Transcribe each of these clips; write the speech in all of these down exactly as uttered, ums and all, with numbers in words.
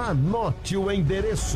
Anote o endereço: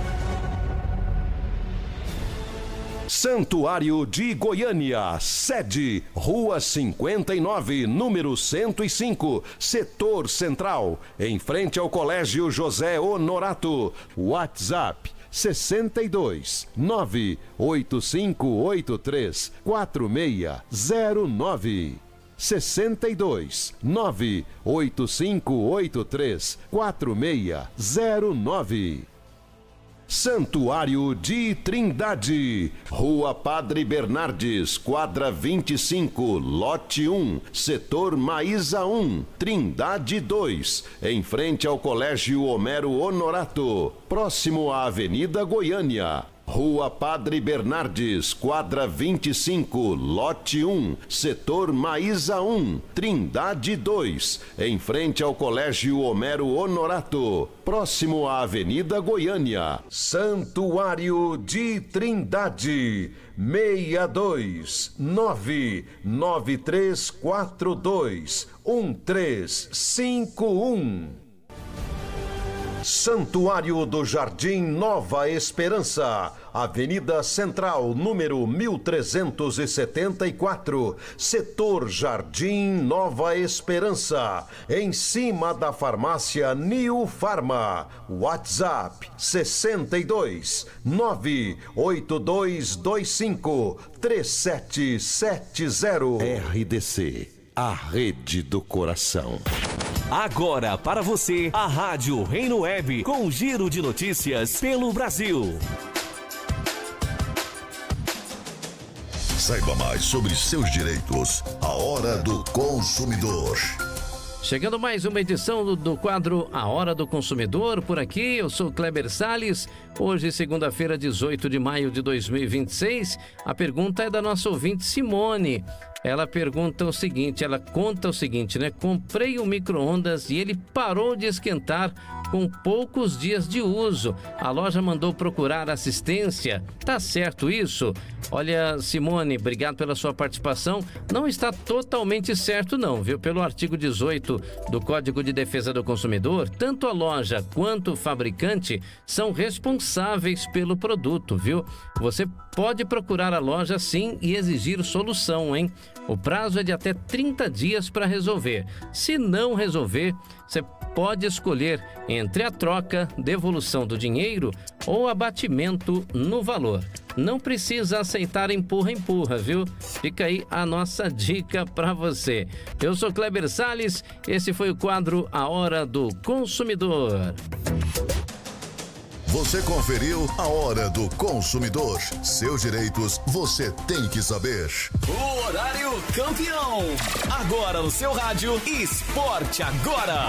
Santuário de Goiânia, sede, Rua cinquenta e nove, número cento e cinco, Setor Central, em frente ao Colégio José Honorato. WhatsApp sessenta e dois, nove oito cinco oito três, quatro seis zero nove. sessenta e dois, nove oito cinco oito três, quatro seis zero nove. Santuário de Trindade, Rua Padre Bernardes, quadra vinte e cinco, lote um, setor Maísa um, Trindade dois, em frente ao Colégio Homero Honorato, próximo à Avenida Goiânia. Rua Padre Bernardes, quadra vinte e cinco, lote um, setor Maísa um, Trindade dois, em frente ao Colégio Homero Honorato, próximo à Avenida Goiânia. Santuário de Trindade, seis dois nove nove três quatro dois um três cinco um. Santuário do Jardim Nova Esperança, Avenida Central, número mil trezentos e setenta e quatro, setor Jardim Nova Esperança, em cima da farmácia Neo Farma. WhatsApp sessenta e dois, nove oito dois dois cinco, três sete sete zero. R D C, a rede do coração. Agora para você, a Rádio Reino Web, com um giro de notícias pelo Brasil. Saiba mais sobre seus direitos. A Hora do Consumidor. Chegando mais uma edição do, do quadro A Hora do Consumidor, por aqui, eu sou Kleber Salles. Hoje, segunda-feira, dezoito de maio de dois mil e vinte e seis, a pergunta é da nossa ouvinte Simone. Ela pergunta o seguinte, ela conta o seguinte, né? Comprei um micro-ondas e ele parou de esquentar com poucos dias de uso. A loja mandou procurar assistência. Tá certo isso? Olha, Simone, obrigado pela sua participação. Não está totalmente certo não, viu? Pelo artigo dezoito do Código de Defesa do Consumidor, tanto a loja quanto o fabricante são responsáveis pelo produto, viu? Você pode procurar a loja sim e exigir solução, hein? O prazo é de até trinta dias para resolver. Se não resolver, você pode escolher entre a troca, devolução do dinheiro ou abatimento no valor. Não precisa aceitar empurra-empurra, viu? Fica aí a nossa dica para você. Eu sou Kleber Salles, esse foi o quadro A Hora do Consumidor. Você conferiu A Hora do Consumidor. Seus direitos você tem que saber. O horário campeão. Agora no seu rádio, Esporte Agora.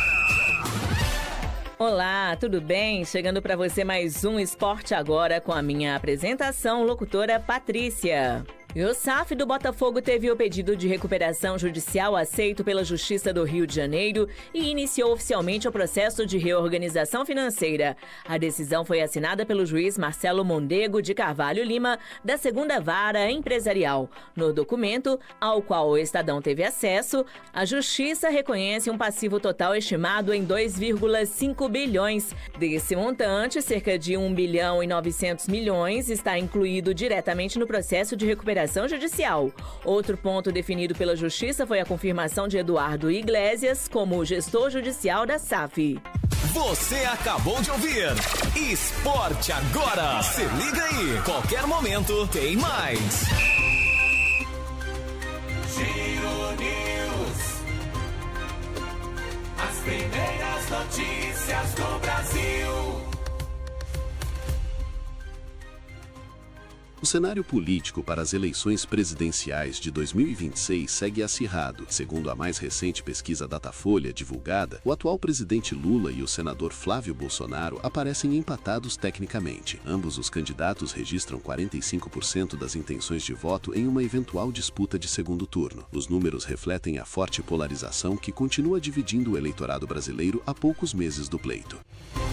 Olá, tudo bem? Chegando para você mais um Esporte Agora com a minha apresentação, locutora Patrícia. E o S A F do Botafogo teve o pedido de recuperação judicial aceito pela Justiça do Rio de Janeiro e iniciou oficialmente o processo de reorganização financeira. A decisão foi assinada pelo juiz Marcelo Mondego de Carvalho Lima, da segunda Vara Empresarial. No documento, ao qual o Estadão teve acesso, a Justiça reconhece um passivo total estimado em dois vírgula cinco bilhões. Desse montante, cerca de um bilhão e novecentos milhões está incluído diretamente no processo de recuperação judicial. Outro ponto definido pela Justiça foi a confirmação de Eduardo Iglesias como gestor judicial da S A F. Você acabou de ouvir Esporte Agora. Se liga aí, qualquer momento tem mais. Giro News. As primeiras notícias do Brasil. O cenário político para as eleições presidenciais de dois mil e vinte e seis segue acirrado. Segundo a mais recente pesquisa Datafolha divulgada, o atual presidente Lula e o senador Flávio Bolsonaro aparecem empatados tecnicamente. Ambos os candidatos registram quarenta e cinco por cento das intenções de voto em uma eventual disputa de segundo turno. Os números refletem a forte polarização que continua dividindo o eleitorado brasileiro a poucos meses do pleito.